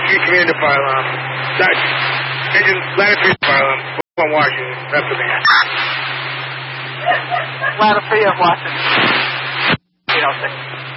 Commander fire alarm. Engine, ladder 3 fire alarm. From Washington, Pennsylvania. Ladder 3 of Washington. 806.